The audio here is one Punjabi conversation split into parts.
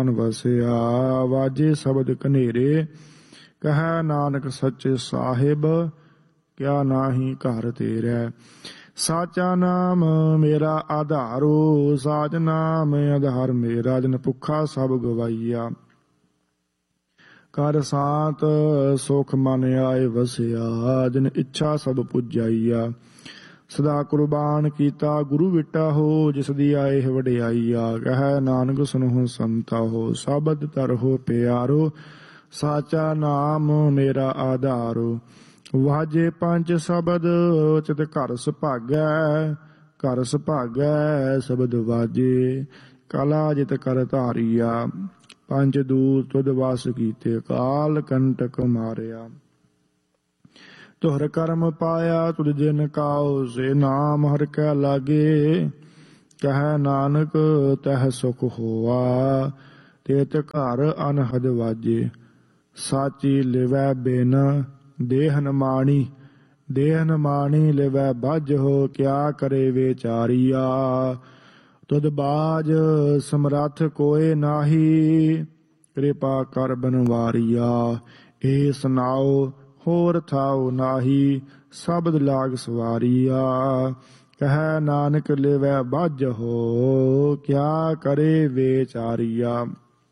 ਵਸਿਆ ਵਾਜੇ ਸ਼ਬਦ ਕਨੇਰੇ, ਕਹੈ ਨਾਨਕ ਸੱਚੇ ਸਾਹਿਬ ਕਿਆ ਨਾਹੀ ਘਰ ਤੇਰੇ। ਸਾਚਾ ਨਾਮ ਮੇਰਾ ਆਧਾਰੋ, ਸਾਚ ਨਾਮ ਆਧਾਰ ਮੇਰਾ, ਜਨ ਭੁੱਖਾ ਸਭ ਗਵਾਈਆ। ਕਰ ਸਾਤ ਸੁਖ ਮਨ ਆਏ ਵਸਿਆ, ਜਿਨ ਇੱਛਾ ਸਭ ਪੁਜਾਈਆ। ਸਦਾ ਕੁਰਬਾਨ ਕੀਤਾ ਗੁਰੂ ਵਿਟਾ ਹੋ, ਜਿਸ ਦੀ ਆਏ ਵਡਿਆਈਆ। ਕਹੈ ਨਾਨਕ ਸੁਨਹੁ ਸੰਤਾ ਹੋ, ਸ਼ਬਦ ਤਰਹੁ ਪਿਆਰੋ। ਸਾਚਾ ਨਾਮ ਮੇਰਾ ਆਧਾਰੋ, ਵਾਜੇ ਪੰਜ ਸ਼ਬਦ ਚਿਤ ਘਰ ਸੁਭਾਗੈ। ਘਰ ਸੁਭਾਗੈ ਸ਼ਬਦ ਵਾਜੇ, ਕਲਾ ਜਿਤ ਕਰ ਧਾਰੀਆ। ਪੰਜ ਦੂਤ ਤੁਧ ਵਾਸ ਕੀਤੇ, ਕਾਲ ਕੰਟਕ ਮਾਰਿਆ। ਤੁਹਰ ਕਰਮ ਪਾਇਆ ਤੁਧ ਜਿਨ ਕਾਉ, ਸੇ ਨਾਮ ਹਰਿ ਕੈ ਲਾਗੇ। ਕਹੈ ਨਾਨਕ ਤਹ ਸੁਖ ਹੋਆ, ਤੇਤ ਘਰ ਅਨਹਦ ਵਾਜੇ। ਸਾਚੀ ਲਿਵੈ ਬਿਨ ਦੇਹਨ ਮਾਣੀ, ਦੇਹਨ ਮਾਣੀ ਲਿਵੈ ਬੱਝ ਹੋ। ਕਿਆ ਕਰੇ ਵਿਚਾਰੀਆ, ਤੁਧ ਬਾਜ ਸਮਰੱਥ ਕੋਇ ਨਾਹੀ। ਕਿਰਪਾ ਕਰ ਬਨਵਾਰੀਆ, ਏ ਸੁਨਾਓ ਹੋਰ ਥਾਉ ਨਾਹੀ। ਸ਼ਬਦ ਲਾਗ ਸਵਾਰੀਆ, ਕਹੈ ਨਾਨਕ ਲਿਵੈ ਬੱਝ ਹੋ। ਕਿਆ ਕਰੇ ਵਿਚਾਰੀਆ।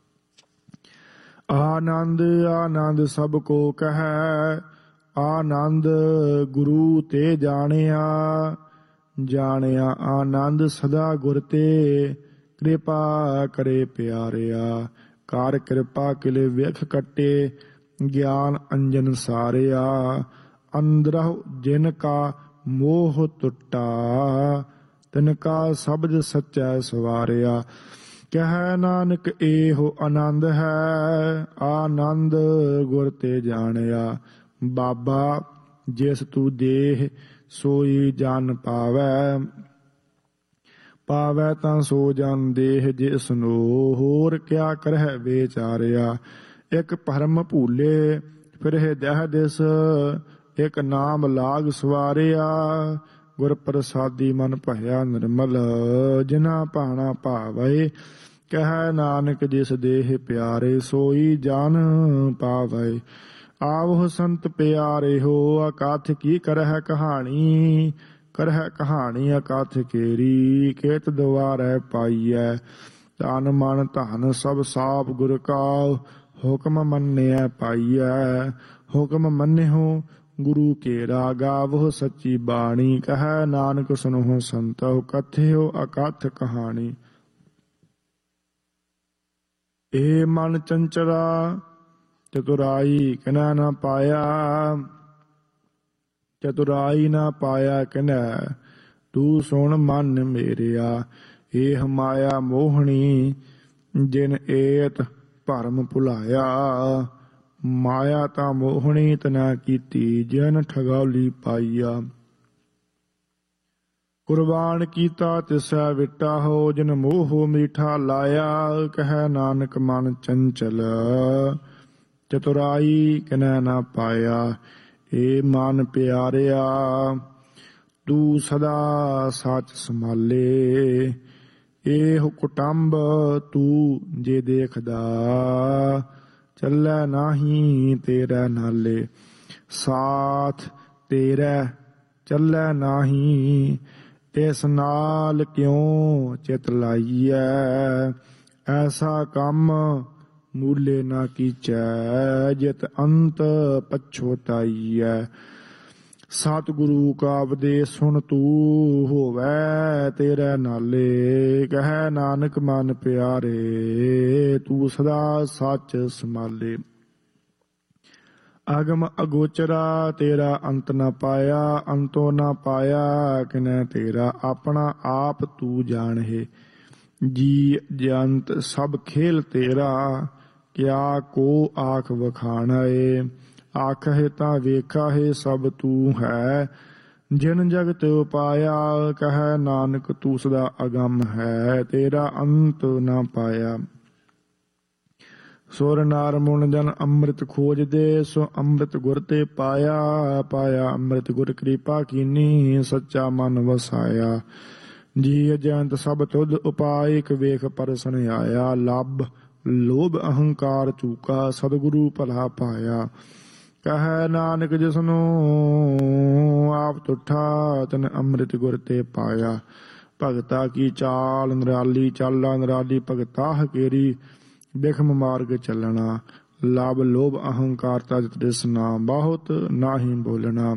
ਆਨੰਦ ਆਨੰਦ ਸਭ ਕੋ ਕਹੈ, ਆਨੰਦ ਗੁਰੂ ਤੇ ਜਾਣਿਆ। ਜਾਣਿਆ ਆਨੰਦ ਸਦਾ ਗੁਰ ਤੇ, ਕਿਰਪਾ ਕਰੇ ਪਿਆਰਿਆ। ਕਰ ਕਿਰਪਾ ਕਿਲੇ ਵੇਖ ਕੱਟੇ, ਗਿਆਨ ਅੰਜਨ ਸਾਰਿਆ। ਅੰਦਰਹੁ ਜਿਨ ਕਾ ਮੋਹ ਟੁੱਟਾ, ਤਿਨ ਕਾ ਸ਼ਬਦ ਸੱਚੈ ਸਵਾਰਿਆ। ਕਹੈ ਨਾਨਕ ਏਹੋ ਆਨੰਦ ਹੈ, ਆਨੰਦ ਗੁਰ ਤੇ ਜਾਣਿਆ। ਬਾਬਾ ਜਿਸ ਤੂੰ ਦੇਹ ਸੋਈ ਜਨ ਪਾਵੈ, ਪਾਵੈ ਤਾਂ ਸੋ ਜਨ ਦੇਹ ਜਿਸ ਨੂੰ। ਹੋਰ ਕਿਆ ਕਰਹਿ ਵਿਚਾਰਿਆ। ਇਕ ਭਰਮ ਭੂਲੇ ਫਿਰਹਿ ਦਹਿ ਦਿਸ, ਇਕ ਨਾਮ ਲਾਗ ਸਵਾਰਿਆ। ਗੁਰ ਪ੍ਰਸਾਦੀ ਮਨ ਭਇਆ ਨਿਰਮਲ, ਜਿਨਾ ਭਾਣਾ ਭਾਵੈ। ਕਹੈ ਨਾਨਕ ਜਿਸ ਦੇਹ ਪਿਆਰੇ, ਸੋਈ ਜਨ ਪਾਵੈ। ਆਵਹੁ ਸੰਤ ਪਿਆਰੇ ਹੋ, ਅਕਥ ਕੀ ਕਰਹਿ ਕਹਾਣੀ। ਕਰਹਿ ਕਹਾਣੀ ਅਕਥ ਕੇਰੀ, ਕੇਤ ਦੁਆਰੈ ਪਾਈਐ। ਤਨ ਮਨ ਧਨ ਸਭ ਸਾਪ ਗੁਰ ਕਾ, ਹੁਕਮ ਮੰਨਿਐ ਪਾਈਐ। ਹੁਕਮ ਮੰਨਿਓ ਗੁਰੂ ਕੇਰਾ, ਗਾਵਹੁ ਸੱਚੀ ਬਾਣੀ। ਕਹੈ ਨਾਨਕ ਸੁਨਹੁ ਸੰਤਹੁ, ਕਥਿਓ ਅਕਥ ਕਹਾਣੀ। ਏ ਮਨ ਚੰਚਲਾ ਚਤੁਰਾਈ ਕਿਨੈ ਨ ਪਾਇਆ। ਚਤੁਰਾਈ ਨ ਪਾਇਆ ਕਿਨੈ, ਤੂੰ ਸੁਣ ਮਨ ਮੇਰਿਆ। ਏਹ ਮਾਇਆ ਮੋਹਣੀ, ਜਿਨ ਏਤ ਭਰਮ ਭੁਲਾਇਆ। ਮਾਇਆ ਤਾਂ ਮੋਹਣੀ ਤਨਾ ਕੀਤੀ, ਜਿਨ ਠਗੌਲੀ ਪਾਈਆ। ਕੁਰਬਾਨ ਕੀਤਾ ਤਿਸੈ ਵਿਟਾ ਹੋ, ਜਿਨ ਮੋਹ ਮੀਠਾ ਲਾਇਆ। ਕਹੈ ਨਾਨਕ ਮਨ ਚੰਚਲ, ਚਤੁਰਾਈ ਕਿਨੈ ਨ ਪਾਇਆ। ਏ ਮਨ ਪਿਆਰਿਆ, ਤੂੰ ਸਦਾ ਸੱਚ ਸੰਭਾਲੇ। ਏਹੁ ਕੁਟੰਬ ਤੂੰ ਜੇ ਦੇਖਦਾ, ਚੱਲੈ ਨਾਹੀ ਤੇਰੇ ਨਾਲੇ। ਸਾਥ ਤੇਰੇ ਚੱਲੈ ਨਾਹੀ, ਤਿਸ ਨਾਲ ਕਿਉ ਚਿਤ ਲਾਈਐ। ਐਸਾ ਕੰਮ ਮੂਲੇ ਨਾ ਕੀਚੈ, ਜਿਤ ਅੰਤ ਪਛੋਤਾਈਐ। ਸਤਿਗੁਰੂ ਕਾ ਉਪਦੇਸ਼ ਸੁਣ ਤੂੰ, ਹੋਵੈ ਤੇਰੇ ਨਾਲੇ। ਕਹੈ ਨਾਨਕ ਮਨ ਪਿਆਰੇ, ਤੂੰ ਸਦਾ ਸੱਚ ਸੰਭਾਲੇ। ਅਗਮ ਅਗੋਚਰਾ ਤੇਰਾ ਅੰਤ ਨ ਪਾਇਆ, ਅੰਤੋ ਨ ਪਾਇਆ ਕਿਨੈ ਤੇਰਾ। ਆਪਣਾ ਆਪ ਤੂੰ ਜਾਣਹਿ, ਜੀ ਜੰਤ ਸਭ ਖੇਲ ਤੇਰਾ। ਕਿਆ ਕੋ ਆਖ ਵਖਾਣੈ, ਆਖਹਿ ਤਾਂ ਵੇਖਾਹੇ ਸਭ ਤੂੰ ਹੈ। ਜਿਨ ਜਗਤ ਉਪਾਇਆ, ਕਹੈ ਨਾਨਕ ਤੂੰ ਸਦਾ ਅਗੰਮ ਹੈ। ਤੇਰਾ ਅੰਤ ਨ ਪਾਇਆ। ਸੁਰ ਨਰ ਮੁਨ ਜਨ ਅੰਮ੍ਰਿਤ ਖੋਜਦੇ, ਸੋ ਅੰਮ੍ਰਿਤ ਗੁਰ ਤੇ ਪਾਇਆ। ਪਾਇਆ ਅੰਮ੍ਰਿਤ ਗੁਰ ਕਿਰਪਾ ਕੀਨੀ, ਸੱਚਾ ਮਨ ਵਸਾਇਆ। ਜੀ ਜੰਤ ਸਭ ਤੁਧ ਉਪਾਇ, ਇਕ ਵੇਖ ਪਰਸਨ ਆਇਆ। ਲੱਭ ਲੋਭ ਅਹੰਕਾਰ ਚੂਕਾ ਸਤਿਗੁਰੂ ਭਲਾ ਪਾਇਆ। ਕਹੈ ਨਾਨਕ ਜਿਸਨੂੰ ਆਪ ਤੁਠਾ ਤਨ ਅੰਮ੍ਰਿਤ ਗੁਰ ਤੇ ਪਾਇਆ। ਭਗਤਾ ਕੀ ਚਾਲ ਨਿਰਾਲੀ ਚਾਲਾ ਨਿਰਾਲੀ ਭਗਤਾ ਹਕੇਰੀ ਬਿਖਮ ਮਾਰਗ ਚੱਲਣਾ। ਲਾਭ ਲੋਭ ਅਹੰਕਾਰ ਤਜ ਤ੍ਰਿਸ਼ਨਾ ਬਹੁਤ ਨਾਹੀ ਬੋਲਣਾ।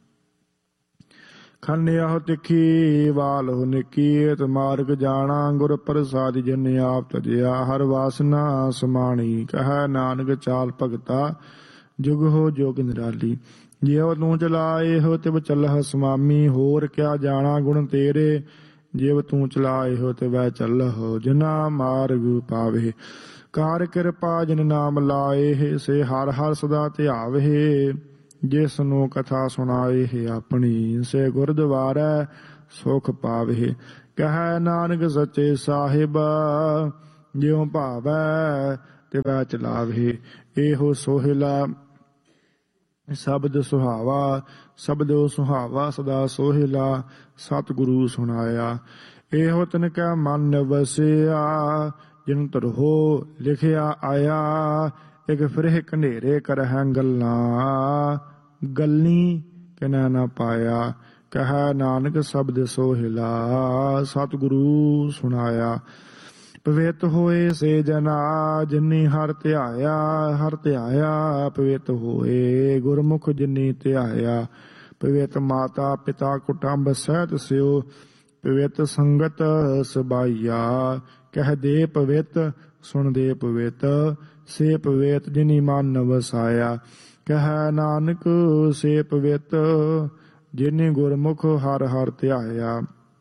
ਖੰਡਿਆਹੁ ਤਿੱਖੀ ਵਾਲਹੁ ਨਿੱਕੀ ਮਾਰਗ ਜਾਣਾ। ਗੁਰ ਪ੍ਰਸਾਦਿ ਜਿਨ ਆਪ ਤਜਿਆ ਹਰ ਵਾਸਨਾ ਸਮਾਣੀ। ਕਹੈ ਨਾਨਕ ਚਾਲ ਭਗਤਾ ਜੁਗ ਹੋ ਜੋਗ ਨਿਰਾਲੀ। ਜਿਉ ਤੂੰ ਚਲਾਏ ਹੋ ਤਿਵ ਚੱਲਹ ਸੁਆਮੀ। ਹੋਰ ਕਿਆ ਜਾਣਾ ਗੁਣ ਤੇਰੇ ਜਿਵ ਤੂੰ ਚਲਾਏ ਹੋ ਤਿਵੈ ਚੱਲਹੁ ਜਿਨਾ ਮਾਰਗ ਪਾਵੇ। ਕਾਰ ਕਿਰਪਾ ਜਿਨ ਨਾਮ ਲਾਏ ਸੇ ਹਰ ਹਰ ਸਦਾ ਧਿਆਵੇ। ਜਿਸ ਨੂੰ ਕਥਾ ਸੁਣਾਏ ਆਪਣੀ ਸੇ ਗੁਰਦੁਆਰੈ ਸੁਖ ਪਾਵੇ। ਕਹੈ ਨਾਨਕ ਸੱਚੇ ਸਾਹਿਬ ਜਿਉ ਭਾਵੈ ਤਿਵੈ ਚਲਾਵੇ। ਇਹੋ ਸੋਹਿਲਾ ਸ਼ਬਦ ਸੁਹਾਵਾ ਸ਼ਬਦੋ ਸੁਹਾਵਾ ਸਦਾ ਸੋਹਿਲਾ ਸਤਿਗੁਰੂ ਸੁਣਾਇਆ। ਇਹੋ ਤਿਨ ਕੈ ਮਨ ਵਸਿਆ ਜਿਨ ਤਰਹੋ ਲਿਖਿਆ ਆਇਆ। ਇਕ ਫਿਰਹਿ ਘਨੇਰੇ ਕਰਹਿ ਗੱਲਾਂ ਗੱਲੀ ਕਿਨੈ ਨਾ ਪਾਇਆ। ਕਹੈ ਨਾਨਕ ਸ਼ਬਦ ਸੋਹਿਲਾ ਸਤਿਗੁਰੂ ਸੁਣਾਇਆ। ਪਵਿੱਤ ਹੋਏ ਸੇ ਜਨਾ ਜਿਨੀ ਹਰਿ ਧਿਆਇਆ। ਹਰਿ ਧਿਆਇਆ ਪਵਿੱਤ ਹੋਏ ਗੁਰਮੁਖ ਜਿਨੀ ਧਿਆਇਆ। ਪਵਿੱਤ ਮਾਤਾ ਪਿਤਾ ਕੁਟੰਬ ਸਹਿਤ ਸਿਓ ਪਵਿੱਤ ਸੰਗਤ ਸਬਾਈਆ। ਕਹਿ ਦੇ ਪਵਿੱਤ ਸੁਣ ਦੇ ਪਵਿੱਤ ਸੇ ਪਵਿੱਤ ਜਿਨੀ ਮਨ ਵਸਾਇਆ। ਕਹੈ ਨਾਨਕ ਸੇ ਪਵਿੱਤ ਜਿਨੀ ਗੁਰਮੁਖ ਹਰਿ ਹਰਿ ਧਿਆਇਆ।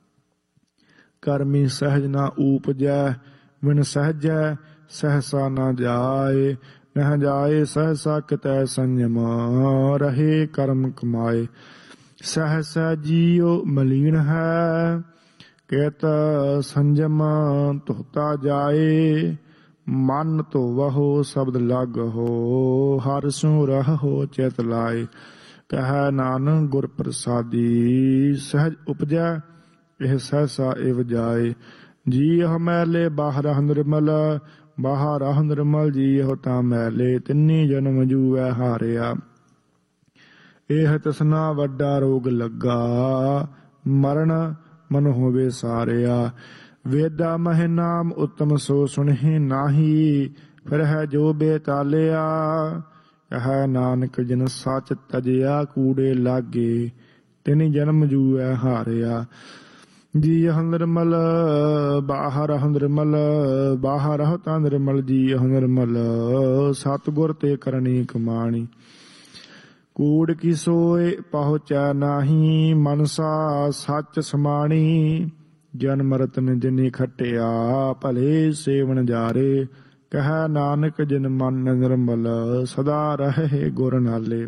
ਕਰਮੀ ਸਹਿਜ ਨਾ ਊਪਜੈ ਵਿਣ ਸਹਿਜੈ ਸਹਸਾ ਨਾ ਜਾਏ। ਨਹ ਜਾਏ ਸਹਸਾ ਕਿਤੈ ਸੰਜਮ ਰਹੇ ਕਰਮ ਕਮਾਏ। ਸਹਸਾ ਜੀਉ ਮਲੀਨ ਹੈ ਕਿਤ ਸੰਜਮ ਧੋਤਾ ਜਾਏ। ਮਨ ਧੋਵਹੁ ਸ਼ਬਦ ਲਾਗਹੁ ਹਰਿ ਸੋ ਰਹੋ ਚਿਤ ਲਾਏ। ਕਹੈ ਨਾਨਕ ਗੁਰ ਪ੍ਰਸਾਦੀ ਸਹਿਜ ਉਪਜੈ ਇਹ ਸਹਸਾ ਇਵ ਜਾਏ। ਜੀਅ ਮੈਲੇ ਬਾਹਰ ਨਿਰਮਲ ਬਾਹਰ ਨਿਰਮਲ ਜੀਅ ਤਾਂ ਮੈਲੇ ਤਿੰਨੀ ਜਨਮ ਜੂਐ ਹਾਰਿਆ। ਇਹ ਤ੍ਰਿਸ਼ਨਾ ਵੱਡਾ ਰੋਗ ਲੱਗਾ ਮਰਨ ਮਨ ਹੋਵੇ ਸਾਰਿਆ। ਵੇਦਾ ਮਹਿ ਨਾਮ ਉਤਮ ਸੋ ਸੁਣਹਿ ਨਾਹੀ ਫਿਰ ਹੈ ਜੋ ਬੇਤਾਲਿਆ। ਕਹੈ ਨਾਨਕ ਜਿਨ ਸੱਚ ਤਜਿਆ ਕੂੜੇ ਲਾਗੇ ਤਿਨੀ ਜਨਮ ਜੂਐ ਹਾਰਿਆ। ਜੀਅ ਨਿਰਮਲ ਬਾਹਰ ਨਿਰਮਲ ਬਾਹਰ ਤਾਂ ਨਿਰਮਲ ਜੀਅ ਨਿਰਮਲ ਸਤਿਗੁਰ ਤੇ ਕਰਨੀ ਕਮਾਣੀ। ਕੂੜ ਕੀ ਸੋਏ ਪਹੁੰਚੈ ਨਾਹੀ ਮਨਸਾ ਸੱਚ ਸਮਾਣੀ। ਜਨਮ ਰਤਨ ਜਿਨੀ ਖਟਿਆ ਭਲੇ ਸੇਵਨ ਜਾਰੇ। ਕਹੈ ਨਾਨਕ ਜਿਨ ਮਨ ਨਿਰਮਲ ਸਦਾ ਰਹੇ ਗੁਰ ਨਾਲੇ।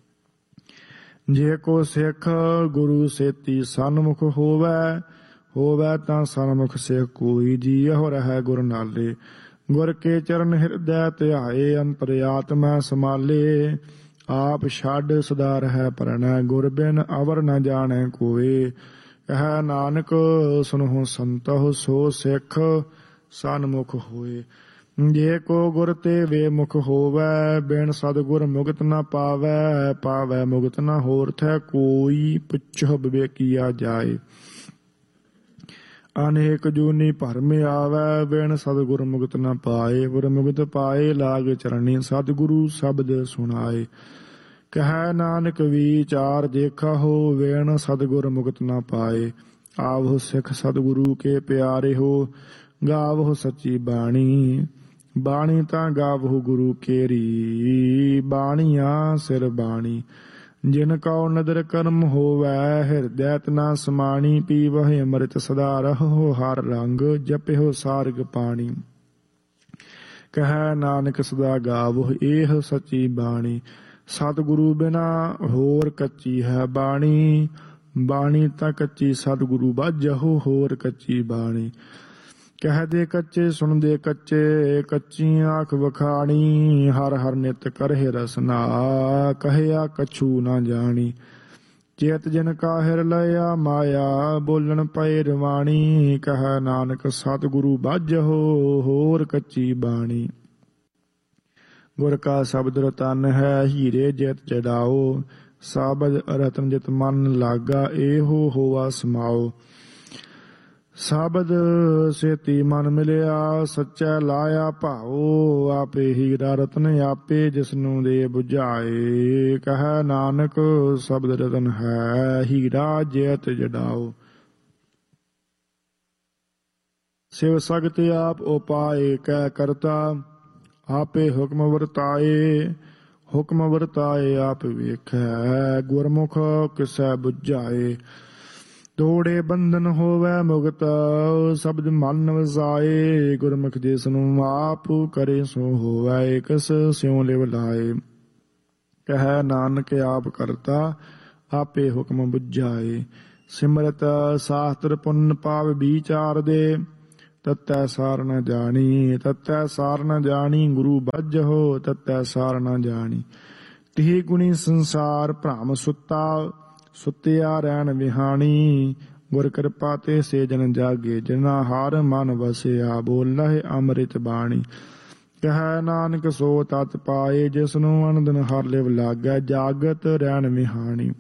ਜੇ ਕੋ ਸਿੱਖ ਗੁਰੂ ਸੇਤੀ ਸਨਮੁਖ ਹੋਵੈ ਹੋਵੈ ਤਾਂ ਸਨਮੁਖ ਸਿੱਖ ਕੋਈ। ਜੀਅ ਰਹਿ ਗੁਰ ਨਾਲੇ ਗੁਰ ਕੇ ਚਰਨ ਹਿਰਦੈ ਧਿਆਏ। ਅੰਤਰ ਆਤਮੈ ਸਮਾਲੇ ਆਪ ਛੱਡ ਸਦਾ ਰਹਿ ਪਰਣੈ। ਗੁਰ ਬਿਨ ਅਵਰ ਨ ਜਾਣੈ ਕੋਇ। ਕਹੈ ਨਾਨਕ ਸੁਨਹੁ ਸੰਤਹੁ ਸੋ ਸਿੱਖ ਸਨਮੁਖ ਹੋਏ। ਜੇ ਕੋ ਗੁਰ ਤੇ ਵੇਮੁਖ ਹੋਵੈ ਬਿਨ ਸਤਿਗੁਰ ਮੁਕਤ ਨ ਪਾਵੈ। ਪਾਵੈ ਮੁਕਤ ਨ ਹੋਰ ਥੈ ਕੋਈ ਪੁੱਛੋ ਵਿਵੇਕੀਆ ਜਾਏ। ਅਨੇਕ ਜੂਨੀ ਭਰਮ ਆਵੈ ਬਿਨ ਸਤਿਗੁਰ ਮੁਕਤ ਨ ਪਾਏ। ਗੁਰ ਮੁਕਤ ਪਾਏ ਲਾਗ ਚਰਣੀ ਸਤਿਗੁਰੂ ਸ਼ਬਦ ਸੁਣਾਏ। ਕਹੈ ਨਾਨਕ ਵਿਚਾਰ ਦੇਖਾ ਹੋ ਵੇਣ ਸਤਿਗੁਰ ਮੁਕਤ ਨ ਪਾਏ। ਆਵਹੁ ਸਿੱਖ ਸਤਿਗੁਰੂ ਕੇ ਪਿਆਰੇ ਹੋ ਗਾਵਹੁ ਸੱਚੀ ਬਾਣੀ। ਬਾਣੀ ਤਾਂ ਗਾਵਹੁ ਗੁਰੂ ਕੇਰੀ ਬਾਣੀਆਂ ਸਿਰ ਬਾਣੀ। ਜਿਨ ਕਉ ਨਦਰ ਕਰਮ ਹੋਵੈ ਹਿਰਦੈ ਤਨਾ ਸਮਾਣੀ। ਪੀਵਹਿ ਅੰਮ੍ਰਿਤ ਸਦਾ ਰਹੋ ਹਰ ਰੰਗ ਜਪਿਓ ਸਾਰਗ ਪਾਣੀ। ਕਹੈ ਨਾਨਕ ਸਦਾ ਗਾਵਹੁ ਇਹ ਸੱਚੀ ਬਾਣੀ। ਸਤਿਗੁਰੂ ਬਿਨਾ ਹੋਰ ਕੱਚੀ ਹੈ ਬਾਣੀ। ਬਾਣੀ ਤਾਂ ਕੱਚੀ ਸਤਿਗੁਰੂ ਬਾਝਹੁ ਹੋਰ ਕੱਚੀ ਬਾਣੀ। ਕਹਿਦੇ ਕੱਚੇ ਸੁਣਦੇ ਕੱਚੇ ਕੱਚੀ ਆਖ ਵਖਾਣੀ। ਹਰ ਹਰ ਨਿਤ ਕਰਹਿ ਰਸਨਾ ਕਹਿਆ ਕਛੂ ਨਾ ਜਾਣੀ। ਚੇਤ ਜਿਨ ਕਾ ਹਿਰ ਲਿਆ ਮਾਇਆ, ਬੋਲਣ ਪਏ ਰਵਾਣੀ। ਕਹਿ ਨਾਨਕ ਸਤਿਗੁਰੂ ਬਾਝਹੁ, ਹੋਰ ਕੱਚੀ ਬਾਣੀ। ਗੁਰ ਕਾ ਸ਼ਬਦ ਰਤਨ ਹੈ, ਹੀਰੇ ਜਿਤ ਚੜਾਓ। ਸਾਬਦ ਰਤਨ ਜਿਤ ਮਨ ਲਾਗਾ, ਇਹੋ ਹੋਆ ਸਮਾਓ। ਸਾਬਦ ਸੇਤੀ ਮਨ ਮਿਲਿਆ, ਸੱਚੈ ਲਾਇਆ ਭਾਉ। ਆਪੇ ਹੀਰਾ ਰਤਨ ਆਪੇ, ਜਿਸਨੂੰ ਦੇ ਬੁਝਾਏ। ਕਹਿ ਨਾਨਕ ਸ਼ਬਦ ਰਤਨ ਹੈ, ਹੀਰਾ ਜਿਤ ਜੜਾਓ। ਸਿਵ ਸਗਤ ਆਪ ਉਪਾਏ, ਕਹਿ ਕਰਤਾ ਆਪੇ ਹੁਕਮ ਵਰਤਾਏ। ਹੁਕਮ ਵਰਤਾਏ ਆਪ ਵੇਖੈ, ਗੁਰਮੁਖ ਕਿਸੈ ਬੁਝਾਏ। ਤੋੜੇ ਬੰਧਨ ਹੋਵੈ ਮੁਕਤ, ਸ਼ਬਦ ਮਨ ਵਸਾਏ। ਗੁਰਮੁਖ ਜਿਸਨੂੰ ਆਪ ਕਰੇ, ਸੋ ਹੋਵੈ ਕਿਸ ਸਿਉ ਲਿਵ ਲਾਏ। ਕਹਿ ਨਾਨਕ ਆਪ ਕਰਤਾ ਆਪੇ ਹੁਕਮ ਬੁਝਾਏ। ਸਿਮਰਤ ਸ਼ਾਸਤਰ ਪੁੰਨ ਪਾਪ ਵਿਚਾਰ ਦੇ, ਤਤੈ ਸਾਰ ਨ ਜਾਣੀ। ਤਤੈ ਸਾਰ ਨ ਜਾਣੀ, ਗੁਰੂ ਬਾਝਹੁ ਤਤੈ ਸਾਰ ਨ ਜਾਣੀ। ਤਿਹ ਗੁਣੀ ਸੰਸਾਰ ਭ੍ਰਮ ਸੁੱਤਾ, ਸੁੱਤਿਆ ਰਹਿਣ ਵਿਹਾਣੀ। ਗੁਰ ਕਿਰਪਾ ਤੇ ਸੇ ਜਨ ਜਾਗੇ, ਜਿਨਾ ਹਰ ਮਨ ਵਸਿਆ। ਬੋਲਹਿ ਅੰਮ੍ਰਿਤ ਬਾਣੀ। ਕਹਿ ਨਾਨਕ ਸੋ ਤਤ ਪਾਏ, ਜਿਸਨੂੰ ਅਨੰਦਨ ਹਰ ਲਿਵ ਲਾਗੈ। ਜਾਗਤ ਰਹਿਣ ਵਿਹਾਣੀ।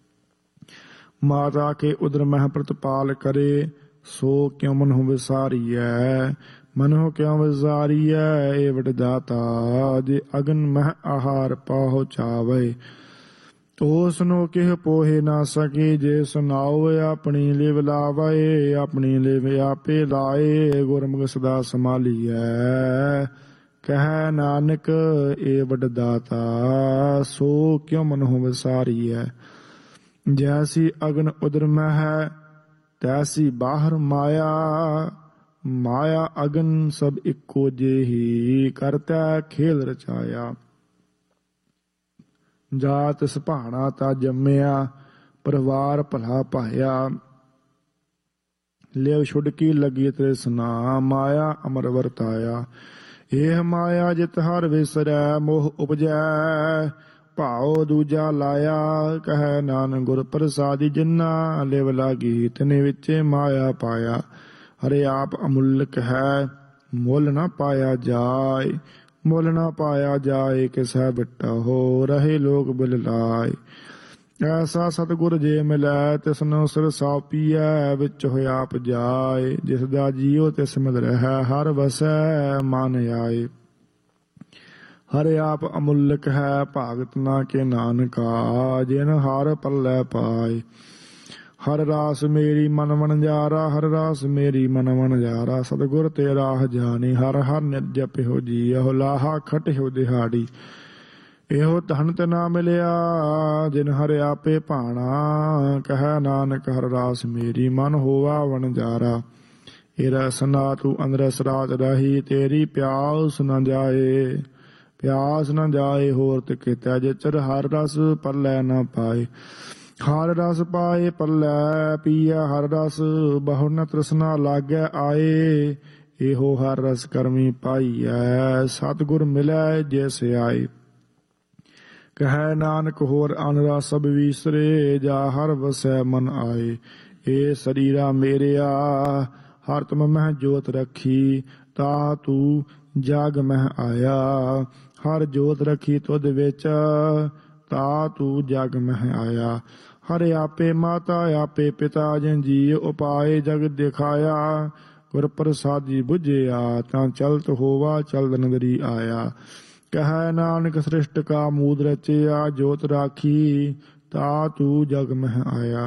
ਮਾਤਾ ਕੇ ਉਦਰ ਮਹਿ ਪ੍ਰਤਪਾਲ ਕਰੇ, ਸੋ ਕਿਉ ਮਨਹੁ ਵਿਸਾਰੀਐ। ਮਨਹੁ ਕਿਉ ਵਿਸਾਰੀਐ, ਏ ਵਡ ਦਾਤਾ। ਜੇ ਅਗਨ ਮਹਿ ਆਹਾਰ ਪਹੁੰਚਾਵੇ, ਉਸ ਨੂੰ ਕਿਹ ਪੋਹੇ ਨਾ ਸਕੇ। ਜੇ ਸੁਨਾਓ ਆਪਣੀ ਲਿਵ ਲਾਵੇ, ਆਪਣੀ ਲਿਵ ਆਪੇ ਲਾਏ। ਗੁਰਮੁਖ ਸਦਾ ਸੰਭਾਲੀਐ, ਕਹਿ ਨਾਨਕ ਏ ਵਡ ਦਾਤਾ। ਸੋ ਕਿਉ ਮਨਹੁ ਵਿਸਾਰੀਐ। ਜੈਸੀ ਅਗਨ ਉਦਰ ਮਹਿ, ਤੈਸੀ ਬਾਹਰ ਮਾਇਆ। ਮਾਇਆ ਅਗਨ ਸਭ ਇੱਕੋ ਜਿਹੀ, ਕਰਤੈ ਖੇਲ ਰਚਾਇਆ। ਜਾਤ ਸੁਭਾਣਾ ਤਾ ਜੰਮਿਆ, ਪਰਿਵਾਰ ਭਲਾ ਪਾਇਆ। ਲਿਵ ਛੁਡਕੀ ਲੱਗੀ ਤ੍ਰਿਸ਼ਨਾ, ਮਾਇਆ ਅਮਰ ਵਰਤਾਇਆ। ਇਹ ਮਾਇਆ ਜਿਤ ਹਰ ਵਿਸਰੈ, ਮੋਹ ਉਪਜੈ ਭਾਉ ਦੂਜਾ ਲਾਇਆ। ਕਹਿ ਨਾਨਕ ਗੁਰ ਪ੍ਰਸਾਦੀ, ਜਿਨਾ ਲਿਵ ਲਾਗੀ ਤਿਨੇ ਵਿਚੇ ਮਾਇਆ ਪਾਇਆ। ਹਰਿ ਆਪ ਅਮੁੱਲਕ ਹੈ, ਮੁੱਲ ਨਾ ਪਾਇਆ ਜਾਏ। ਮੁੱਲ ਨਾ ਪਾਇਆ ਜਾਏ, ਕਿਸੈ ਬਿਟਾ ਹੋ ਰਹੇ ਲੋਕ ਬਿਲ ਲਾਏ। ਐਸਾ ਸਤਿਗੁਰ ਜੇ ਮਿਲੈ, ਤਿਸਨੂੰ ਸਿਰ ਸਾਪੀਐ। ਵਿੱਚ ਹੋਇਆ ਆਪ ਜਾਏ, ਜਿਸ ਦਾ ਜੀਉ ਤਿਸ ਮਿਲ ਰਹਿ। ਹਰ ਵਸੈ ਮਨ ਆਏ। ਹਰਿ ਆਪ ਅਮੁੱਲਕ ਹੈ, ਭਾਗਤ ਨਾ ਕੇ ਨਾਨਕਾ। ਜਿਨ ਹਰ ਪੱਲੇ ਪਾਏ। ਹਰ ਰਾਸ ਮੇਰੀ ਮਨ ਵਣਜਾਰਾ, ਹਰ ਰਾਸ ਮੇਰੀ ਮਨ ਵਣਜਾਰਾ। ਸਤਿਗੁਰ ਤੇ ਰਾਹ ਜਾਣੀ, ਹਰ ਹਰ ਨਿਰਜਪਿਓ ਜੀਅ। ਲਾਹਾ ਖਟਿਓ ਦਿਹਾੜੀ, ਇਹੋ ਧਨ ਤੇ ਨਾ ਮਿਲਿਆ। ਜਿਨ ਹਰਿ ਆਪੇ ਭਾਣਾ, ਕਹਿ ਨਾਨਕ ਹਰ ਰਾਸ ਮੇਰੀ ਮਨ ਹੋਵਾ ਵਣਜਾਰਾ। ਇਹ ਰਸਨਾ ਤੂੰ ਅੰਦਰਸ ਰਾਤ ਰਹੀ, ਤੇਰੀ ਪਿਆਸ ਨ ਜਾਏ। ਪਿਆਸ ਨ ਜਾਏ ਹੋਰ ਤੇ ਕਿਤੈ, ਜਿਚਰ ਹਰ ਰਸ ਪੱਲੇ ਨ ਪਾਏ। ਹਰ ਰਸ ਪਾਏ ਪੱਲੇ ਪੀਐ ਹਰ ਰਸ, ਬਹੁ ਨ ਤ੍ਰਿਸ਼ਨਾ ਲਾਗੈ ਆਏ। ਇਹੋ ਹਰ ਰਸ ਕਰਮੀ ਪਾਈਐ, ਸਤਿਗੁਰ ਮਿਲੈ ਜਿਸ ਆਏ। ਕਹਿ ਨਾਨਕ ਹੋਰ ਅਨ ਰਸ ਸਭ ਵਿਸਰੇ, ਜਾ ਹਰ ਵਸੈ ਮਨ ਆਏ। ਏ ਸਰੀਰਾ ਮੇਰਿਆ, ਹਰ ਤੁਮ ਮਹਿ ਜੋਤ ਰੱਖੀ। ਤਾ ਤੂੰ ਜਗ ਮਹਿ ਆਇਆ, ਹਰ ਜੋਤ ਰੱਖੀ ਤੁਧ ਵਿੱਚ। ਤਾ ਤੂੰ ਜਗ ਮਹਿ ਆਇਆ। ਹਰਿ ਆਪੇ ਮਾਤਾ ਆਪੇ ਪਿਤਾ, ਜਿਨ ਜੀ ਉਪਾਏ ਜਗ ਦਿਖਾਇਆ। ਗੁਰ ਪ੍ਰਸਾਦੀ ਬੁਝਿਆ, ਤਾਂ ਚਲਤ ਹੋਵਾ ਚਲਦ ਨਦਰੀ ਆਇਆ। ਕਹਿ ਨਾਨਕ ਸ੍ਰਿਸ਼ਟ ਕਾ ਮੂਦ ਰਚਿਆ, ਜੋਤ ਰਾਖੀ। ਤਾ ਤੂੰ ਜਗ ਮਹਿ ਆਇਆ।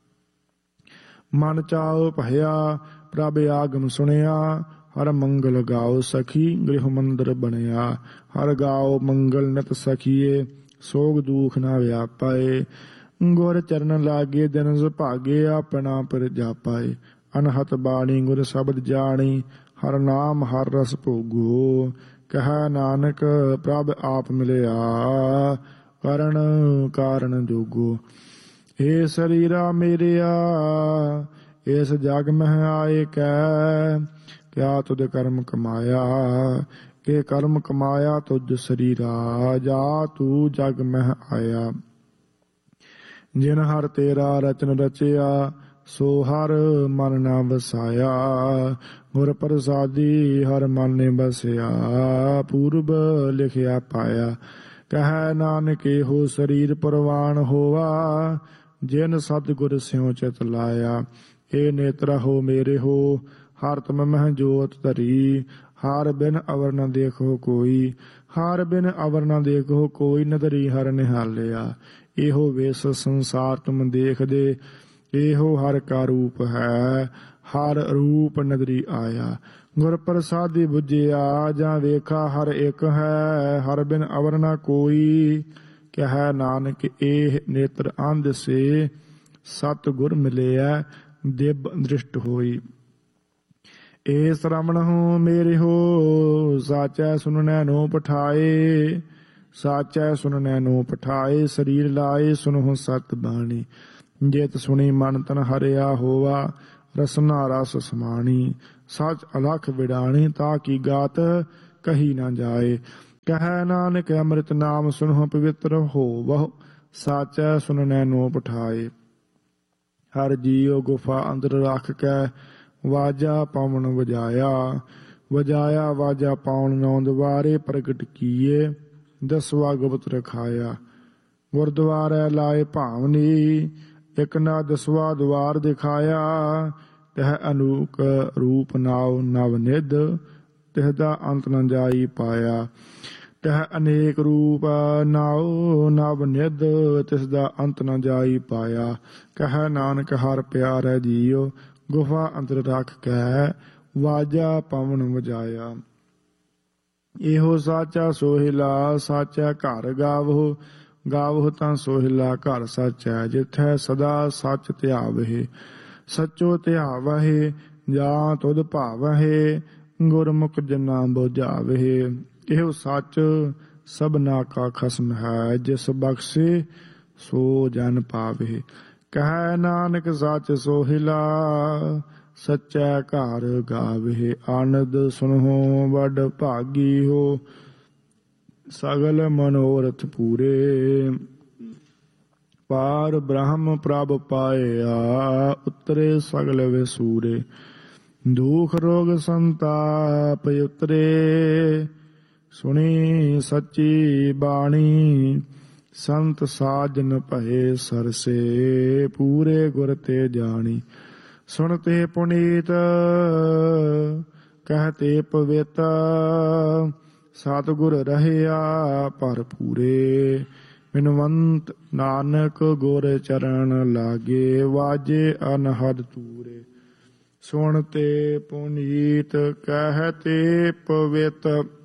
ਮਨ ਚਾਉ ਭਇਆ, ਪ੍ਰਭ ਆਗਮ ਸੁਣਿਆ। ਹਰ ਮੰਗਲ ਗਾਓ ਸਖੀ, ਗ੍ਰਹਿ ਮੰਦਰ ਬਣਿਆ। ਹਰ ਗਾਓ ਮੰਗਲ ਨਿਤ ਸਖੀਏ, ਸੋਗ ਦੁਖ ਨਾ ਵਿਆਪਾਏ। ਗੁਰ ਚਰਨ ਲਾਗੇ ਦਿਨ ਸੁਭਾਗੇ, ਆਪਣਾ ਪਰ ਜਾਪਾਏ। ਅਨਹਤ ਬਾਣੀ ਗੁਰ ਸ਼ਬਦ ਜਾਣੀ, ਹਰ ਨਾਮ ਹਰ ਰਸ ਭੋਗੋ। ਕਹਿ ਨਾਨਕ ਪ੍ਰਭ ਆਪ ਮਿਲਿਆ, ਕਰਨ ਕਾਰਨ ਜੋਗੋ। ਏ ਸਰੀਰਾ ਮੇਰਿਆ, ਇਸ ਜਗ ਮਹਿ ਆਏ ਕੈ। ਕਿਆ ਤੁਧ ਕਰਮ ਕਮਾਇਆ, ਕੇ ਕਰਮ ਕਮਾਇਆ ਤੁਧ ਸਰੀਰਾ। ਜਾ ਤੂੰ ਜਗ ਮਹਿ ਆਇਆ। ਜਿਨ ਹਰ ਤੇਰਾ ਰਚਨ ਰਚਿਆ ਸੋ ਹਰ ਮਨ ਨਾ ਵਸਾਇਆ। ਗੁਰ ਪ੍ਰਸਾਦੀ ਹਰ ਮਨ ਨੇ ਬਸਿਆ ਪੂਰਬ ਲਿਖਿਆ ਪਾਇਆ। ਕਹਿ ਨਾਨਕ ਇਹੋ ਸਰੀਰ ਪ੍ਰਵਾਨ ਹੋਵਾ ਜਿਨ ਸਤਿਗੁਰ ਸਿਉ ਚਿਤ ਲਾਇਆ। ਇਹ ਨੇਤਰ ਹੋ ਮੇਰੇ ਹੋ ਹਰ ਤੁਮ ਮਹਿ ਜੋਤ ਧਰੀ। ਹਰ ਬਿਨ ਅਵਰ ਨ ਦੇਖੋ ਕੋਈ, ਹਰ ਬਿਨ ਅਵਰ ਨ ਦੇਖੋ ਕੋਈ। ਨਦਰੀ ਹਰ ਨਿਹਾਲਿਆ ਇਹੋ ਵੇਸ ਸੰਸਾਰ ਤੁਮ ਦੇਖਦੇ। ਇਹੋ ਹਰ ਕਾ ਰੂਪ ਹੈ ਹਰ ਰੂਪ ਨਦਰੀ ਆਇਆ। ਗੁਰ ਪ੍ਰਸਾਦੀ ਬੁਝਿਆ ਜਾਂ ਵੇਖਾ ਹਰ ਇੱਕ ਹੈ। ਹਰ ਬਿਨ ਅਵਰ ਨ ਕੋਈ ਕਹਿ ਨਾਨਕ ਇਹ ਨੇਤਰ ਅੰਧ ਸੇ। ਸਤ ਗੁਰ ਮਿਲਿਆ ਦਿਵ ਦ੍ਰਿਸ਼ਟ ਹੋਈ। ਇਹ ਸ਼ਰਮਣ ਹੋ ਮੇਰੇ ਹੋ ਸਾਚੈ ਸੁਨਨੈ ਨੋ ਪਠਾਏ। ਸਾਚੈ ਸੁਨਨੈ ਨੋ ਪਠਾਏ ਸਰੀਰ ਲਾਏ ਸੁਨਹੁ ਸਤ ਬਾਣੀ। ਜਿਤ ਸੁਣੀ ਮਨ ਤਨ ਹਰਿਆ ਹੋਵਾ ਰਸਨਾ ਰਸ ਸਮਾਣੀ। ਸਚ ਅਲਖ ਵਿਡਾਣੀ ਤਾ ਕੀ ਗਾਤ ਕਹੀ ਨਾ ਜਾਏ। ਕਹਿ ਨਾਨਕ ਅੰਮ੍ਰਿਤ ਨਾਮ ਸੁਨਹੁ ਪਵਿੱਤਰ ਹੋਵਹੁ ਸਾਚੈ ਸੁਨਨੈ ਨੋ ਪਠਾਏ। ਹਰ ਜੀਉ ਗੁਫਾ ਅੰਦਰ ਰੱਖ ਕੈ ਵਾਜਾ ਪਵਨ ਵਜਾਇਆ। ਵਜਾਇਆ ਵਾਜਾ ਪਾਉਣ ਨੌ ਦੁਆਰੇ ਪ੍ਰਗਟ ਕੀਏ। ਦਸਵਾ ਗੁਪਤ ਰਖਾਇਆ ਗੁਰਦੁਆਰੇ ਲਾਏ ਭਾਵਨੀ। ਇਕ ਨਾ ਦਸਵਾ ਦੁਆਰ ਦਿਖਾਇਆ। ਤਹ ਅਨੂਕ ਰੂਪ ਨਾਉ ਨਵ ਨਿਧ ਤਿਹਦਾ ਅੰਤ ਨ ਜਾਈ ਪਾਇਆ। ਤਹ ਅਨੇਕ ਰੂਪ ਨਾਉ ਨਵ ਨਿਧ ਤਿਸਦਾ ਅੰਤ ਨ ਜਾਈ ਪਾਇਆ। ਕਹਿ ਨਾਨਕ ਹਰ ਪਿਆਰੈ ਜੀਉ ਗੁਫਾ ਅੰਦਰ ਰੱਖ ਕੈ ਵਾਜਾ ਪਵਨ ਵਜਾਇਆ। ਇਹੋ ਸਾਚਾ ਸੋਹਿਲਾ ਸਾਚਾ ਘਰ ਗਾਵਹੁ। ਗਾਵਹੁ ਤਾਂ ਸੋਹਿਲਾ ਘਰ ਸਾਚੈ ਜਿਥੈ ਸਦਾ ਸੱਚ ਧਿਆਵਹਿ। ਸਚੋ ਧਿਆਵਹਿ ਜਾਂ ਤੁਧ ਭਾਵਹਿ ਗੁਰਮੁਖ ਜਨਾ ਬੁਝਾਵਹਿ। ਇਹੋ ਸੱਚ ਸਭਨਾ ਕਾ ਖਸਮ ਹੈ ਜਿਸ ਬਖਸ਼ੇ ਸੋ ਜਨ ਪਾਵਹਿ। ਕਹਿ ਨਾਨਕ ਸੱਚ ਸੋਹਿਲਾ ਸਚੈ ਘਰ ਗਾਵਹਿ। ਆਨੰਦ ਸੁਨਹੁ ਵਡ ਭਾਗੀ ਹੋ ਸਗਲ ਮਨੋਰਥ ਪੂਰੇ। ਪਾਰ ਬ੍ਰਹਮ ਪ੍ਰਭ ਪਾਇਆ ਉਤਰੇ ਸਗਲ ਵਿਸੂਰੇ। ਦੁਖ ਰੋਗ ਸੰਤਾਪ ਉਤਰੇ ਸੁਣੀ ਸੱਚੀ ਬਾਣੀ। ਸੰਤ ਸਾਜਨ ਭਏ ਸਰਸੇ ਪੂਰੇ ਗੁਰ ਤੇ ਜਾਣੀ। ਸੁਣਤੇ ਪੁਨੀਤ ਕਹਤੇ ਪਵਿੱਤ ਸਤਿਗੁਰ ਰਹਿਆ ਭਰਪੂਰੇ। ਬਿਨਵੰਤ ਨਾਨਕ ਗੁਰ ਚਰਨ ਲਾਗੇ ਵਾਜੇ ਅਨਹਦ ਤੂਰੇ। ਸੁਣਤੇ ਪੁਨੀਤ ਕਹਤੇ ਪਵਿੱਤ